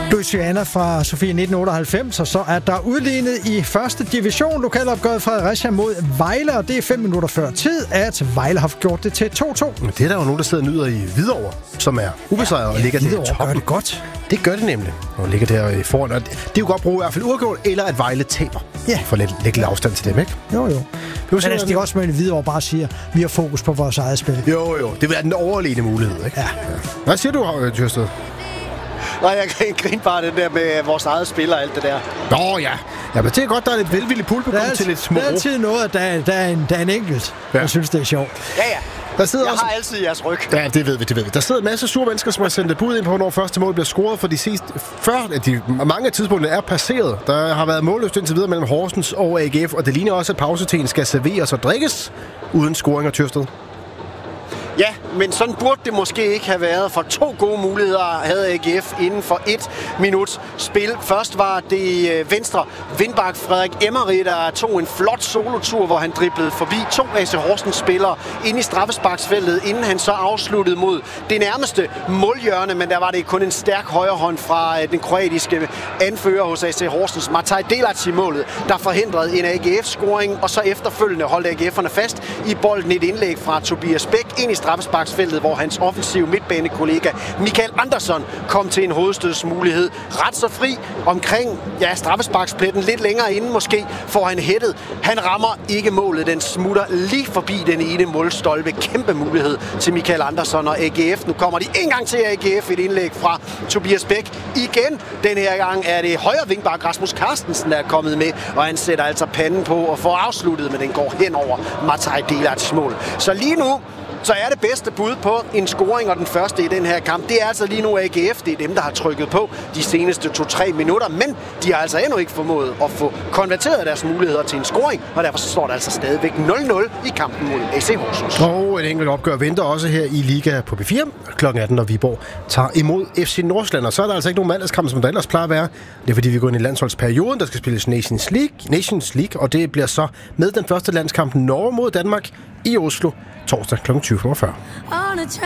Luciana fra Sofie 1998, og så er der udlignet i første division. Lokalopgøret Fredericia mod Vejle, og det er 5 minutter før tid, at Vejle har gjort det til 2-2. Det er der jo nogen, der sidder og nyder i Hvidovre, som er ubesejret og ligger der i toppen. Gør det godt. Det gør det nemlig, og ligger der i foran. Og det er jo godt bruge i hvert fald uafgjort, eller at Vejle taber. Ja. For lidt afstand til dem, ikke? Jo. Men altså, de også med Hvidovre bare siger, vi har fokus på vores eget spil. Jo. Det vil være den overlegne mulighed, ikke? Ja. Hvad siger du, Tjørsted? Nej, jeg griner bare det der med vores eget spil og alt det der. Nå ja. Ja, men det er godt, der er lidt velvillig publikum til lidt små. Der er altid noget, at der er en enkelt, jeg synes, det er sjovt. Ja. Der jeg har altid jeres ryg. Ja, det ved vi. Der sidder en masse sure mennesker, som har sendt et bud ind på, når første mål bliver scoret, for de sidste, før de mange af tidspunkterne er passeret. Der har været målløst indtil videre mellem Horsens og AGF, og det ligner også, at pausetiden skal serveres og drikkes uden scoring af Tjørsted. Ja, men sådan burde det måske ikke have været, for 2 gode muligheder havde AGF inden for 1 minuts spil. Først var det venstre vindbak Frederik Emery, der tog en flot solotur, hvor han driblede forbi 2 AC Horsens spillere ind i straffesparksfeltet, inden han så afsluttede mod det nærmeste målhjørne, men der var det kun en stærk højrehånd fra den kroatiske anfører hos AC Horsens, Mataj Delac i målet, der forhindrede en AGF-scoring, og så efterfølgende holdt AGF'erne fast i bolden, et indlæg fra Tobias Bæk ind i straffesparksfeltet, hvor hans offensive midtbanekollega Michael Andersson kom til en hovedstødsmulighed. Ret så fri omkring straffesparkspletten, lidt længere inden måske, får han hættet. Han rammer ikke målet, den smutter lige forbi den ene målstolpe. Kæmpe mulighed til Michael Andersson og AGF. Nu kommer de en gang til AGF, et indlæg fra Tobias Bæk. Igen, den her gang er det højre vingbak Rasmus Carstensen, der er kommet med, og han sætter altså panden på og får afsluttet, men den går hen over Mataj Delacs mål. Så lige nu så er det bedste bud på en scoring, og den første i den her kamp, det er altså lige nu AGF. Det er dem, der har trykket på de seneste 2-3 minutter, men de har altså endnu ikke formået at få konverteret deres muligheder til en scoring, og derfor så står der altså stadigvæk 0-0 i kampen mod AC Horsens. Og et enkelt opgør venter også her i Liga på P4 kl. 18, når Viborg tager imod FC Nordsjælland. Og så er der altså ikke nogen mandagskamp, som der ellers plejer at være. Det er fordi, vi går ind i landsholdsperioden, der skal spilles Nations League, og det bliver så med den første landskamp Norge mod Danmark i Oslo torsdag kl. 20:45.